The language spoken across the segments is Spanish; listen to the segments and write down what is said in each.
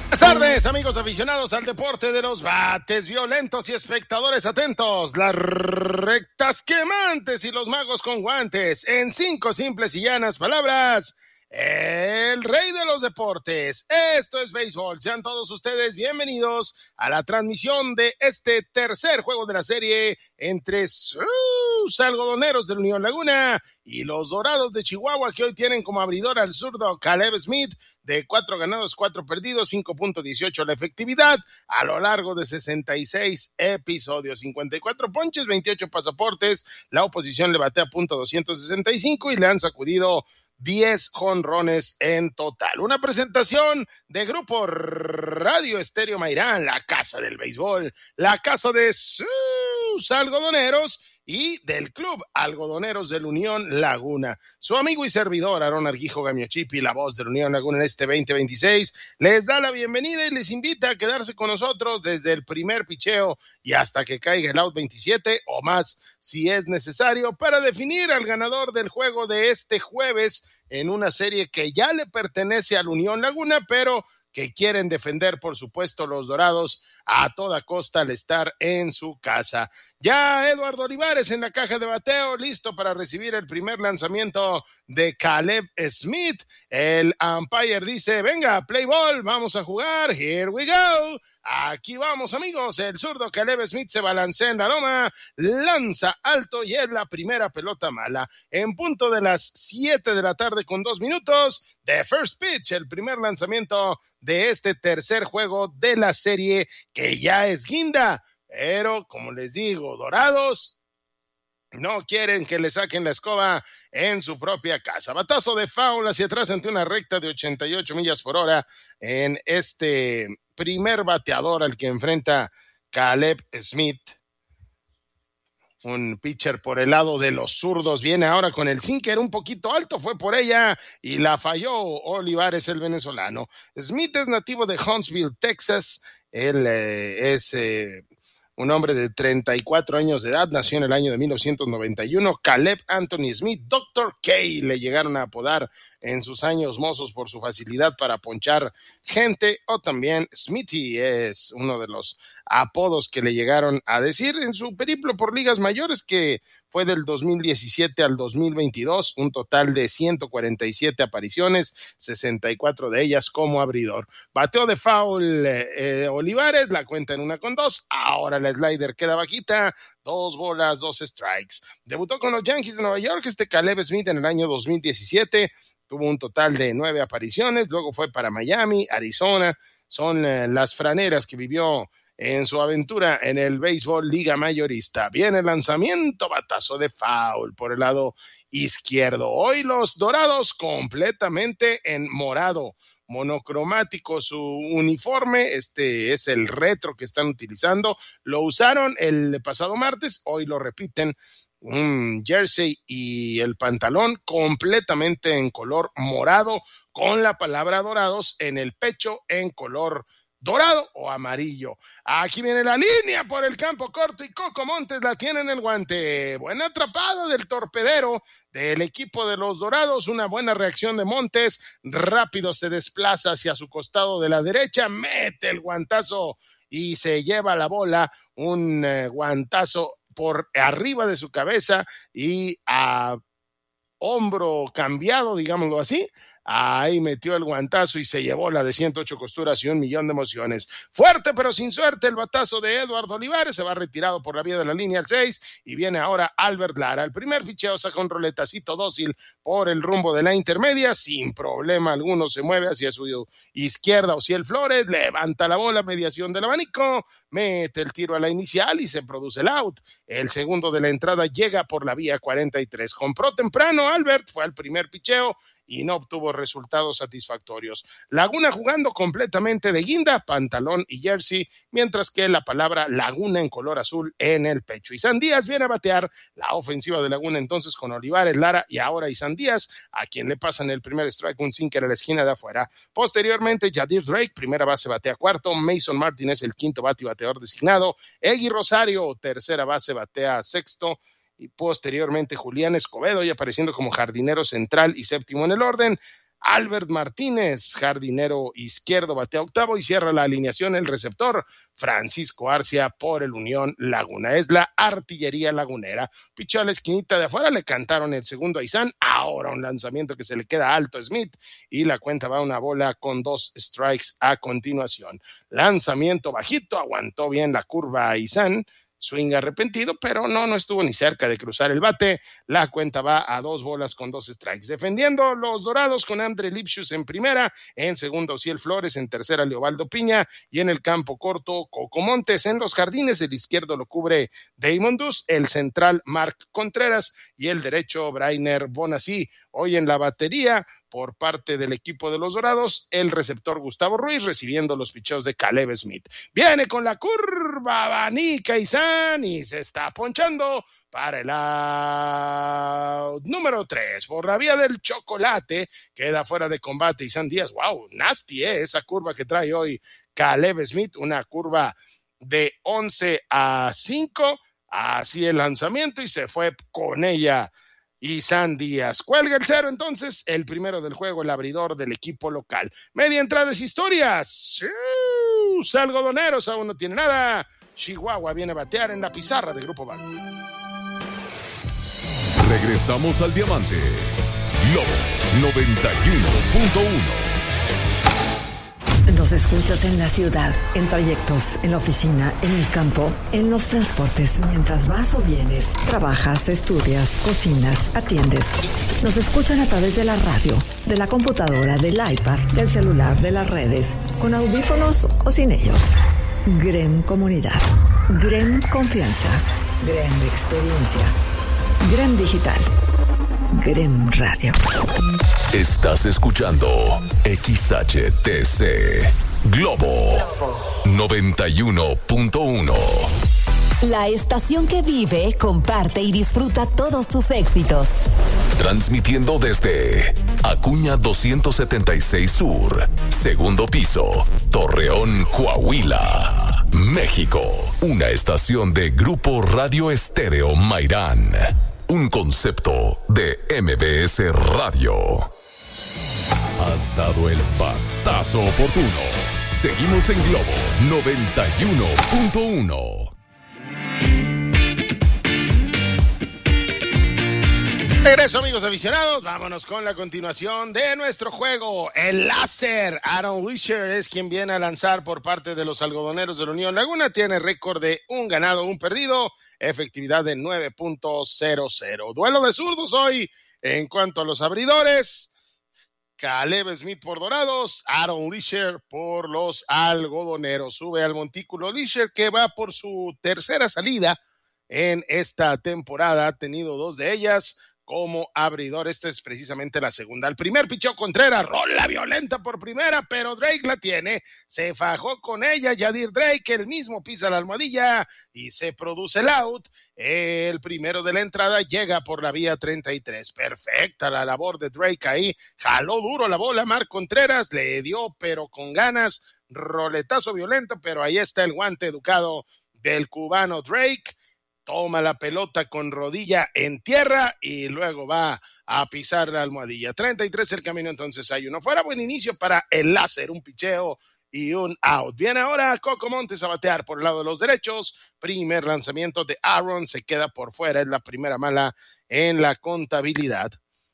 Buenas tardes, amigos aficionados al deporte de los bates violentos y espectadores atentos. Las rectas quemantes y los magos con guantes. En 5 simples y llanas palabras, el rey de los deportes. Esto es béisbol. Sean todos ustedes bienvenidos a la transmisión de este tercer juego de la serie entre sus algodoneros de Unión Laguna y los Dorados de Chihuahua, que hoy tienen como abridor al zurdo Caleb Smith, de 4 ganados, 4 perdidos, 5.18 la efectividad a lo largo de 66 episodios, 54 ponches, 28 pasaportes. La oposición le batea .265 y le han sacudido 10 jonrones en total. Una presentación de Grupo Radio Estéreo Mairán, la casa del béisbol, la casa de sus algodoneros y del Club Algodoneros de la Unión Laguna. Su amigo y servidor, Aarón Argijo Gamiochipi, la voz de la Unión Laguna en este 2026, les da la bienvenida y les invita a quedarse con nosotros desde el primer picheo y hasta que caiga el out 27 o más, si es necesario, para definir al ganador del juego de este jueves en una serie que ya le pertenece a la Unión Laguna, pero que quieren defender, por supuesto, los Dorados a toda costa al estar en su casa. Ya Eduardo Olivares en la caja de bateo, listo para recibir el primer lanzamiento de Caleb Smith. El umpire dice, venga, play ball, vamos a jugar, here we go. Aquí vamos, amigos. El zurdo Caleb Smith se balancea en la loma, lanza alto y es la primera pelota mala. En punto de las 7 de la tarde con 2 minutos, the first pitch, el primer lanzamiento de este tercer juego de la serie, que ya es guinda. Pero, como les digo, Dorados no quieren que le saquen la escoba en su propia casa. Batazo de foul hacia atrás ante una recta de 88 millas por hora en este primer bateador al que enfrenta Caleb Smith. Un pitcher por el lado de los zurdos viene ahora con el sinker un poquito alto, fue por ella y la falló Olivares, el venezolano. Smith es nativo de Huntsville, Texas. Él es un hombre de 34 años de edad, nació en el año de 1991. Caleb Anthony Smith, Dr. K, le llegaron a apodar en sus años mozos por su facilidad para ponchar gente, o también Smithy es uno de los apodos que le llegaron a decir en su periplo por ligas mayores, que fue del 2017 al 2022, un total de 147 apariciones, 64 de ellas como abridor. Bateo de foul Olivares, la cuenta en 1-2, ahora la slider queda bajita, 2 bolas, 2 strikes. Debutó con los Yankees de Nueva York Caleb Smith en el año 2017, tuvo un total de 9 apariciones, luego fue para Miami, Arizona. Son las franeras que vivió en su aventura en el béisbol liga mayorista. Viene el lanzamiento, batazo de foul por el lado izquierdo. Hoy los Dorados completamente en morado, monocromático su uniforme. Este es el retro que están utilizando. Lo usaron el pasado martes, hoy lo repiten. Un jersey y el pantalón completamente en color morado, con la palabra Dorados en el pecho en color dorado o amarillo. Aquí viene la línea por el campo corto y Coco Montes la tiene en el guante. Buena atrapada del torpedero del equipo de los Dorados, una buena reacción de Montes, rápido se desplaza hacia su costado de la derecha, mete el guantazo y se lleva la bola, un guantazo por arriba de su cabeza y a hombro cambiado, digámoslo así. Ahí metió el guantazo y se llevó la de 108 costuras y 1,000,000 de emociones. Fuerte pero sin suerte el batazo de Eduardo Olivares, se va retirado por la vía de la línea al 6 y viene ahora Albert Lara. El primer ficheo saca un roletacito dócil por el rumbo de la intermedia, sin problema alguno se mueve hacia su izquierda Ociel Flores, levanta la bola, mediación del abanico, mete el tiro a la inicial y se produce el out. El segundo de la entrada llega por la vía 43. Compró temprano Albert, fue al primer picheo y no obtuvo resultados satisfactorios. Laguna jugando completamente de guinda, pantalón y jersey, mientras que la palabra Laguna en color azul en el pecho. Isan Díaz viene a batear la ofensiva de Laguna entonces con Olivares, Lara y ahora Isan Díaz, a quien le pasan el primer strike, un sinker a la esquina de afuera. Posteriormente, Yadir Drake, primera base, batea cuarto. Mason Martínez, el quinto bate y bateador designado. Egui Rosario, tercera base, batea sexto. Y posteriormente Julián Escobedo, ya apareciendo como jardinero central y séptimo en el orden. Albert Martínez, jardinero izquierdo, batea octavo y cierra la alineación el receptor Francisco Arcia por el Unión Laguna. Es la artillería lagunera. Pichó a la esquinita de afuera, le cantaron el segundo a Izan. Ahora un lanzamiento que se le queda alto a Smith y la cuenta va a una bola con 2 strikes a continuación. Lanzamiento bajito, aguantó bien la curva a Izan. Swing arrepentido, pero no estuvo ni cerca de cruzar el bate. La cuenta va a 2 bolas con 2 strikes. Defendiendo los Dorados con Andre Lipschutz en primera, en segundo Ociel Flores, en tercera Leobaldo Piña y en el campo corto Coco Montes. En los jardines el izquierdo lo cubre Damon Dus, el central Mark Contreras y el derecho Brainer Bonasí. Hoy en la batería por parte del equipo de los Dorados, el receptor Gustavo Ruiz recibiendo los picheos de Caleb Smith. Viene con la curva, abanica Izan y se está ponchando para el out número 3 por la vía del chocolate. Queda fuera de combate Izan Díaz. Wow, nasty esa curva que trae hoy Caleb Smith, una curva de 11-5. Así el lanzamiento y se fue con ella Izan Díaz. Cuelga el 0 entonces, el primero del juego, el abridor del equipo local. Media entradas, historias. Algodoneros aún no tiene nada. Chihuahua viene a batear en la pizarra de Grupo Val. Regresamos al Diamante. Lobo 91.1. Nos escuchas en la ciudad, en trayectos, en la oficina, en el campo, en los transportes, mientras vas o vienes, trabajas, estudias, cocinas, atiendes. Nos escuchan a través de la radio, de la computadora, del iPad, del celular, de las redes, con audífonos o sin ellos. GREM Comunidad, GREM Confianza, GREM Experiencia, GREM Digital, GREM Radio. Estás escuchando XHTC Globo 91.1. La estación que vive, comparte y disfruta todos tus éxitos. Transmitiendo desde Acuña 276 Sur, segundo piso, Torreón, Coahuila, México. Una estación de Grupo Radio Estéreo Mairán. Un concepto de MBS Radio. Has dado el batazo oportuno. Seguimos en Globo 91.1. Regreso, amigos aficionados. Vámonos con la continuación de nuestro juego. El láser. Aaron Wisher es quien viene a lanzar por parte de los algodoneros de la Unión Laguna. Tiene récord de 1 ganado, 1 perdido. Efectividad de 9.00. Duelo de zurdos hoy. En cuanto a los abridores, Caleb Smith por Dorados, Aaron Wisher por los algodoneros. Sube al montículo Wisher, que va por su tercera salida en esta temporada. Ha tenido 2 de ellas como abridor. Esta es precisamente la segunda. El primer pichó Contreras, rola violenta por primera, pero Drake la tiene, se fajó con ella. Yadir Drake, el mismo pisa la almohadilla y se produce el out. El primero de la entrada llega por la vía 33. Perfecta la labor de Drake ahí, jaló duro la bola Mark Contreras, le dio pero con ganas, roletazo violento, pero ahí está el guante educado del cubano Drake. Toma la pelota con rodilla en tierra y luego va a pisar la almohadilla. 33 el camino, entonces hay uno fuera. Buen inicio para el láser, un picheo y un out. Viene ahora Coco Montes a batear por el lado de los derechos. Primer lanzamiento de Aaron, se queda por fuera. Es la primera mala en la contabilidad.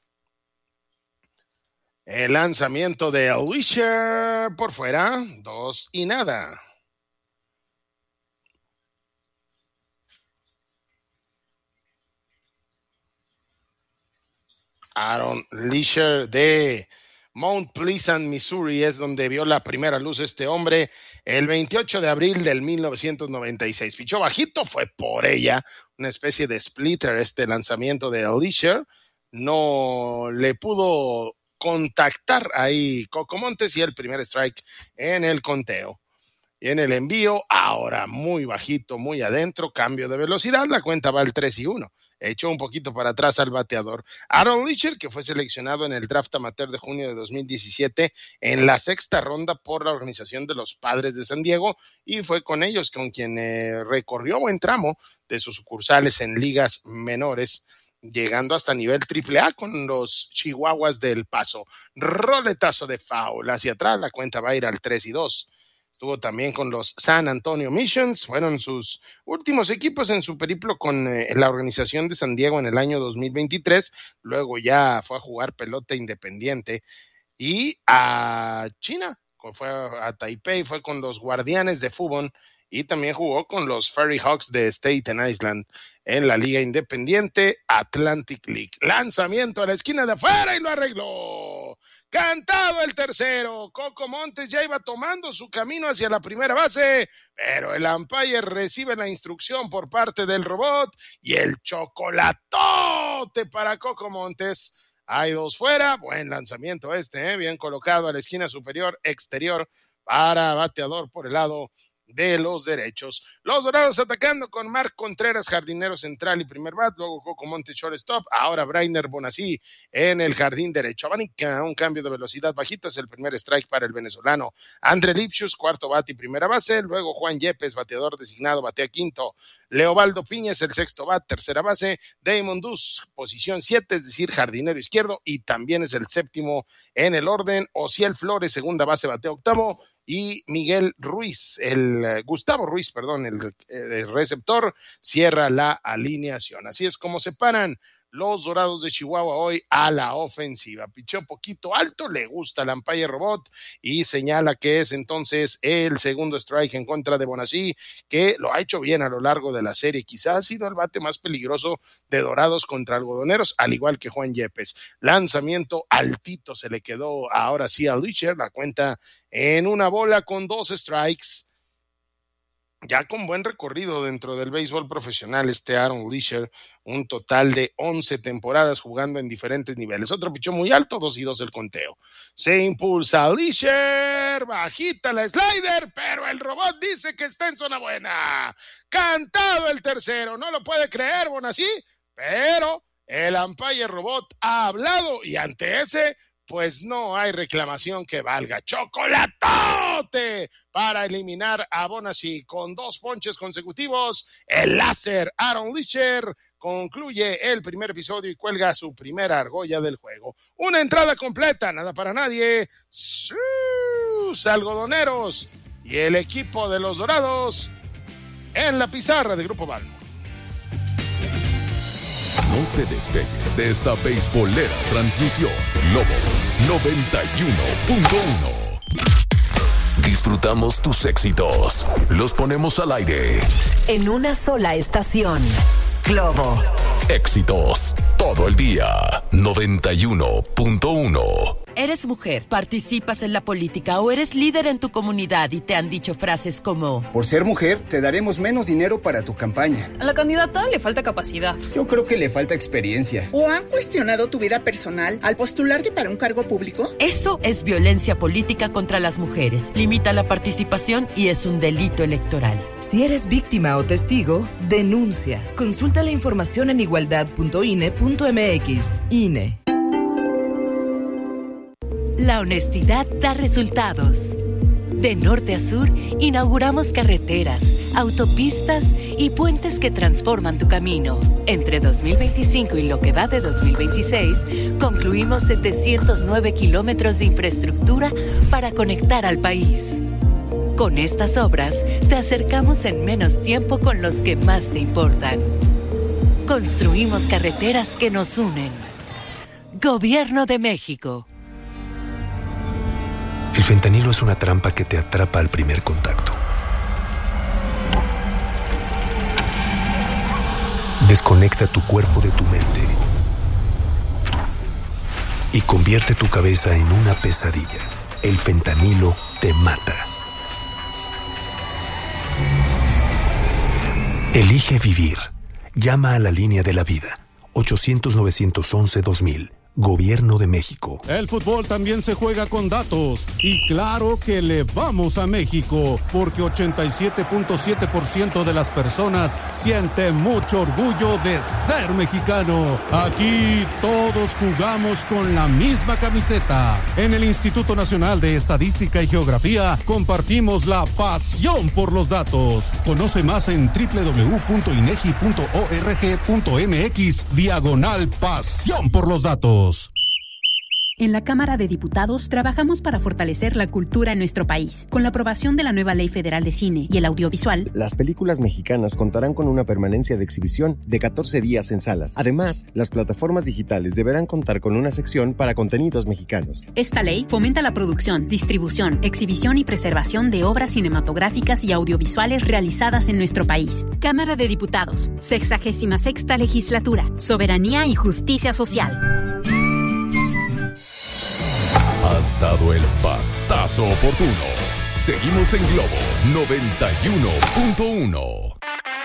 El lanzamiento de Wisher por fuera, 2 y nada. Aaron Wisher de Mount Pleasant, Missouri, es donde vio la primera luz este hombre el 28 de abril del 1996. Pichó bajito, fue por ella, una especie de splitter este lanzamiento de Wisher. No le pudo contactar ahí Coco Montes y el primer strike en el conteo. Y en el envío, ahora muy bajito, muy adentro, cambio de velocidad, la cuenta va al 3-1. Echó un poquito para atrás al bateador. Aaron Wisher, que fue seleccionado en el draft amateur de junio de 2017 en la 6ª ronda por la organización de los Padres de San Diego, y fue con ellos con quien recorrió buen tramo de sus sucursales en ligas menores llegando hasta nivel AAA con los Chihuahuas del Paso. Roletazo de foul hacia atrás, la cuenta va a ir al 3-2. Estuvo también con los San Antonio Missions, fueron sus últimos equipos en su periplo con la organización de San Diego en el año 2023, luego ya fue a jugar pelota independiente y a China, fue a Taipei, fue con los Guardianes de Fubon y también jugó con los Ferry Hawks de Staten Island en la Liga Independiente Atlantic League. Lanzamiento a la esquina de afuera y lo arregló. Cantado el tercero, Coco Montes ya iba tomando su camino hacia la primera base, pero el umpire recibe la instrucción por parte del robot y el chocolatote para Coco Montes. Hay 2 fuera, buen lanzamiento bien colocado a la esquina superior exterior para bateador por el lado de los derechos. Los Dorados atacando con Marc Contreras, jardinero central y primer bat, luego Coco Montes shortstop, ahora Brainer Bonací en el jardín derecho. Abanica, un cambio de velocidad bajito, es el primer strike para el venezolano. André Lipschutz, cuarto bat y primera base, luego Juan Yepes, bateador designado, batea quinto. Leobaldo Piña es el sexto bat, tercera base. Damon Duz, posición 7, es decir, jardinero izquierdo, y también es el séptimo en el orden. Ociel Flores, segunda base, batea octavo. Y Miguel Ruiz, Gustavo Ruiz, el receptor, cierra la alineación. Así es como se paran los Dorados de Chihuahua hoy a la ofensiva. Pichó poquito alto, le gusta el umpire robot y señala que es entonces el segundo strike en contra de Bonací, que lo ha hecho bien a lo largo de la serie. Quizás ha sido el bate más peligroso de Dorados contra Algodoneros, al igual que Juan Yepes. Lanzamiento altito, se le quedó ahora sí a Licher, la cuenta en 1 bola con 2 strikes. Ya con buen recorrido dentro del béisbol profesional Aaron Licher, un total de 11 temporadas jugando en diferentes niveles. Otro pichó muy alto, 2-2 el conteo. Se impulsa Licher, bajita la slider, pero el robot dice que está en zona buena. Cantado el tercero, no lo puede creer Bonací, pero el umpire robot ha hablado y ante ese pues no hay reclamación que valga. ¡Chocolatote! Para eliminar a Bonací con 2 ponches consecutivos. El láser Aaron Licher concluye el primer episodio y cuelga su primera argolla del juego. Una entrada completa, nada para nadie. Sus Algodoneros y el equipo de los Dorados en la pizarra de Grupo Balmo. No te despegues de esta beisbolera transmisión. Lobo 91.1. Disfrutamos tus éxitos. Los ponemos al aire. En una sola estación. Globo. Éxitos todo el día. 91.1. Eres mujer, participas en la política o eres líder en tu comunidad y te han dicho frases como: por ser mujer, te daremos menos dinero para tu campaña. A la candidata le falta capacidad. Yo creo que le falta experiencia. ¿O han cuestionado tu vida personal al postularte para un cargo público? Eso es violencia política contra las mujeres. Limita la participación y es un delito electoral. Si eres víctima o testigo, denuncia. Consulta la información en igualdad.ine.mx. INE. La honestidad da resultados. De norte a sur, inauguramos carreteras, autopistas y puentes que transforman tu camino. Entre 2025 y lo que va de 2026, concluimos 709 kilómetros de infraestructura para conectar al país. Con estas obras, te acercamos en menos tiempo con los que más te importan. Construimos carreteras que nos unen. Gobierno de México. El fentanilo es una trampa que te atrapa al primer contacto. Desconecta tu cuerpo de tu mente y convierte tu cabeza en una pesadilla. El fentanilo te mata. Elige vivir. Llama a la línea de la vida. 800-911-2000. Gobierno de México. El fútbol también se juega con datos. Y claro que le vamos a México, porque 87.7% de las personas sienten mucho orgullo de ser mexicano. Aquí todos jugamos con la misma camiseta. En el Instituto Nacional de Estadística y Geografía compartimos la pasión por los datos. Conoce más en www.inegi.org.mx/pasión por los datos. En la Cámara de Diputados trabajamos para fortalecer la cultura en nuestro país. Con la aprobación de la nueva Ley Federal de Cine y el Audiovisual, las películas mexicanas contarán con una permanencia de exhibición de 14 días en salas. Además, las plataformas digitales deberán contar con una sección para contenidos mexicanos. Esta ley fomenta la producción, distribución, exhibición y preservación de obras cinematográficas y audiovisuales realizadas en nuestro país. Cámara de Diputados, 66ª Legislatura, Soberanía y Justicia Social. Has dado el batazo oportuno. Seguimos en Globo 91.1.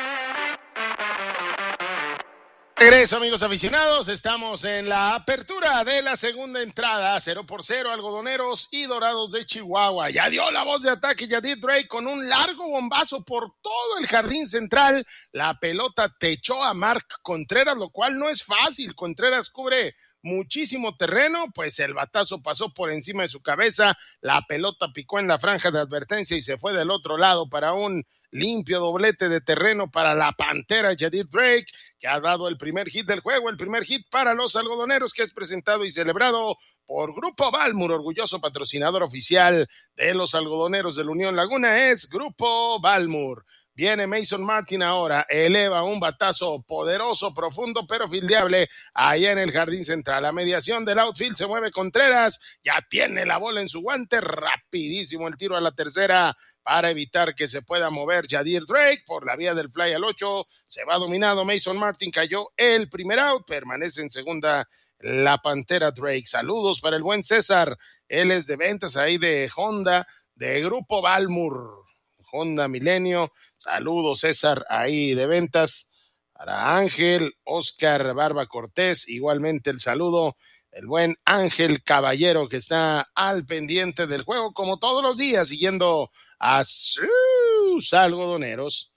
Regreso, amigos aficionados. Estamos en la apertura de la segunda entrada. 0-0, Algodoneros y Dorados de Chihuahua. Ya dio la voz de ataque Yadir Drake con un largo bombazo por todo el jardín central. La pelota techó a Mark Contreras, lo cual no es fácil. Contreras cubre muchísimo terreno, pues el batazo pasó por encima de su cabeza, la pelota picó en la franja de advertencia y se fue del otro lado para un limpio doblete de terreno para la Pantera Yadir Drake, que ha dado el primer hit del juego, el primer hit para los Algodoneros, que es presentado y celebrado por Grupo Balmur, orgulloso patrocinador oficial de los Algodoneros de la Unión Laguna, es Grupo Balmur. Viene Mason Martin ahora, eleva un batazo poderoso, profundo, pero fildeable allá en el jardín central. A mediación del outfield se mueve Contreras, ya tiene la bola en su guante, rapidísimo el tiro a la tercera para evitar que se pueda mover Yadir Drake por la vía del fly al 8. Se va dominado Mason Martin, cayó el primer out, permanece en segunda la Pantera Drake. Saludos para el buen César, él es de ventas ahí de Honda, de Grupo Balmur. Honda Milenio, saludos César ahí de ventas, para Ángel, Oscar Barba Cortés, igualmente el saludo, el buen Ángel Caballero que está al pendiente del juego como todos los días, siguiendo a sus Algodoneros.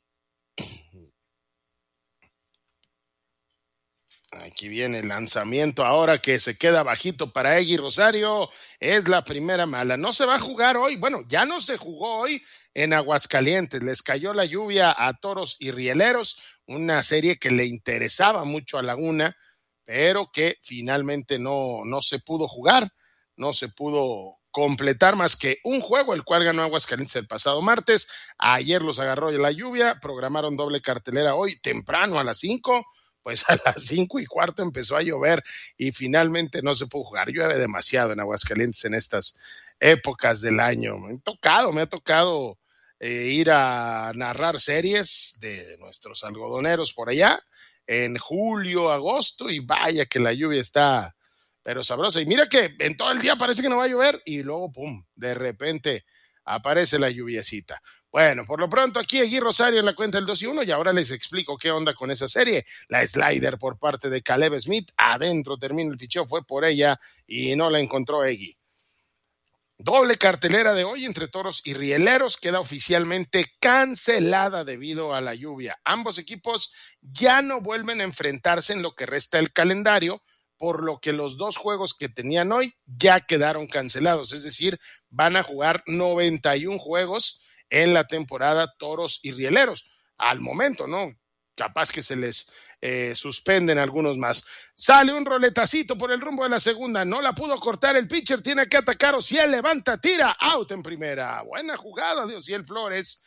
Aquí viene el lanzamiento ahora que se queda bajito para Egui Rosario, es la primera mala, no se va a jugar hoy, bueno, ya no se jugó hoy en Aguascalientes, les cayó la lluvia a Toros y Rieleros, una serie que le interesaba mucho a Laguna, pero que finalmente no se pudo jugar, no se pudo completar más que un juego, el cual ganó Aguascalientes el pasado martes. Ayer los agarró la lluvia, programaron doble cartelera hoy temprano a las 5, pues a las 5:15 empezó a llover y finalmente no se pudo jugar. Llueve demasiado en Aguascalientes en estas épocas del año. Me ha tocado ir a narrar series de nuestros algodoneros por allá en julio, agosto, y vaya que la lluvia está pero sabrosa. Y mira que en todo el día parece que no va a llover y luego, pum, de repente aparece la lluviecita. Bueno, por lo pronto aquí Egui Rosario en la cuenta del 2-1 y ahora les explico qué onda con esa serie. La slider por parte de Caleb Smith, adentro termina el picheo, fue por ella y no la encontró Egui. Doble cartelera de hoy entre Toros y Rieleros queda oficialmente cancelada debido a la lluvia. Ambos equipos ya no vuelven a enfrentarse en lo que resta del calendario, por lo que los dos juegos que tenían hoy ya quedaron cancelados. Es decir, van a jugar 91 juegos en la temporada Toros y Rieleros. Al momento, ¿no? Capaz que se les suspenden algunos más. Sale un roletacito por el rumbo de la segunda, no la pudo cortar el pitcher, tiene que atacar, Ociel levanta, tira, out en primera. Buena jugada de Ociel Flores,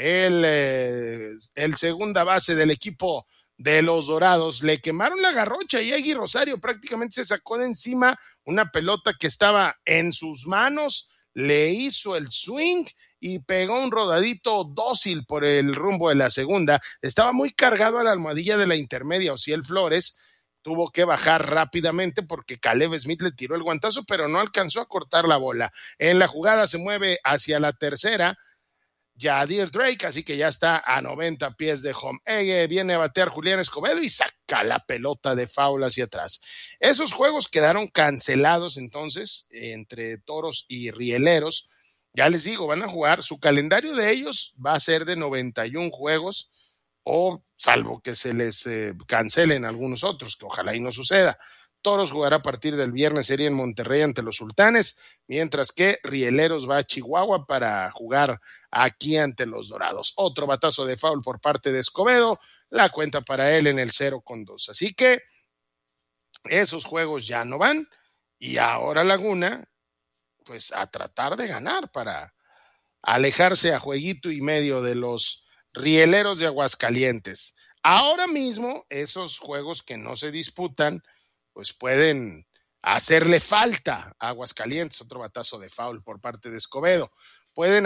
el segunda base del equipo de los Dorados. Le quemaron la garrocha y Egui Rosario prácticamente se sacó de encima una pelota que estaba en sus manos, le hizo el swing y pegó un rodadito dócil por el rumbo de la segunda. Estaba muy cargado a la almohadilla de la intermedia, Ociel Flores tuvo que bajar rápidamente porque Caleb Smith le tiró el guantazo, pero no alcanzó a cortar la bola. En la jugada se mueve hacia la tercera Yadir Drake, así que ya está a 90 pies de home. Viene a batear Julián Escobedo y saca la pelota de foul hacia atrás. Esos juegos quedaron cancelados entonces entre Toros y Rieleros. Ya les digo, van a jugar, su calendario de ellos va a ser de 91 juegos, o salvo que se les cancelen algunos otros, que ojalá y no suceda. Toros jugará a partir del viernes serie en Monterrey ante los Sultanes, mientras que Rieleros va a Chihuahua para jugar aquí ante los Dorados. Otro batazo de foul por parte de Escobedo, la cuenta para él en el 0-2. Así que esos juegos ya no van, y ahora Laguna, pues a tratar de ganar para alejarse a jueguito y medio de los Rieleros de Aguascalientes. Ahora mismo, esos juegos que no se disputan, pues pueden hacerle falta a Aguascalientes. Otro batazo de foul por parte de Escobedo. Pueden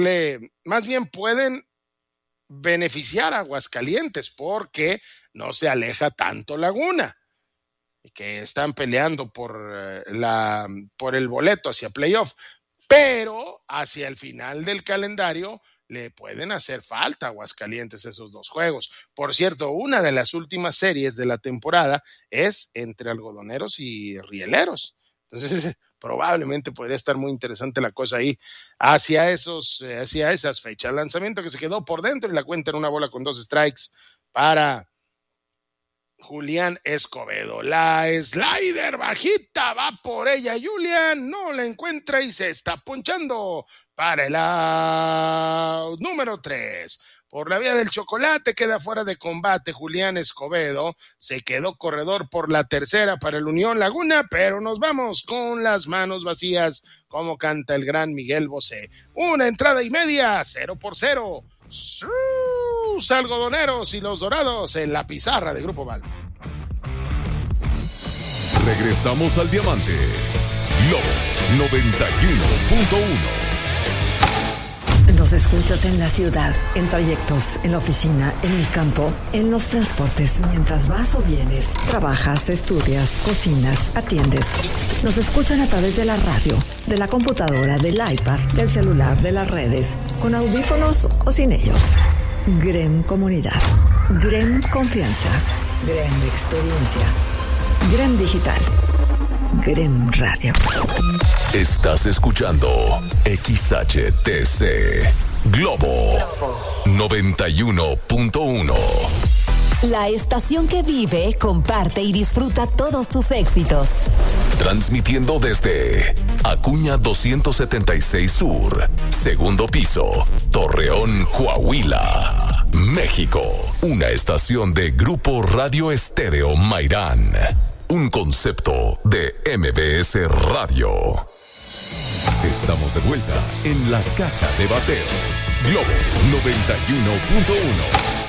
beneficiar a Aguascalientes porque no se aleja tanto Laguna, que están peleando por el boleto hacia playoff, pero hacia el final del calendario le pueden hacer falta a Aguascalientes esos dos juegos. Por cierto, una de las últimas series de la temporada es entre algodoneros y rieleros. Entonces, probablemente podría estar muy interesante la cosa ahí hacia esas fechas. Lanzamiento que se quedó por dentro y la cuenta en 1-2 strikes para Julián Escobedo. La slider bajita va por ella. Julián no la encuentra y se está ponchando para el out número 3. Por la vía del chocolate queda fuera de combate Julián Escobedo. Se quedó corredor por la tercera para el Unión Laguna, pero nos vamos con las manos vacías, como canta el gran Miguel Bosé. 1.5 innings, 0-0. Sus algodoneros y los dorados en la pizarra de Grupo Val. Regresamos al diamante. Lobo 91.1. Nos escuchas en la ciudad, en trayectos, en la oficina, en el campo, en los transportes, mientras vas o vienes, trabajas, estudias, cocinas, atiendes. Nos escuchan a través de la radio, de la computadora, del iPad, del celular, de las redes, con audífonos o sin ellos. GREM Comunidad, GREM Confianza, GREM Experiencia, GREM Digital, GREM Radio. Estás escuchando XHTC Globo 91.1. La estación que vive, comparte y disfruta todos tus éxitos. Transmitiendo desde Acuña 276 Sur, segundo piso, Torreón, Coahuila, México. Una estación de Grupo Radio Estéreo Mairán. Un concepto de MBS Radio. Estamos de vuelta en la caja de bateo. Globo 91.1.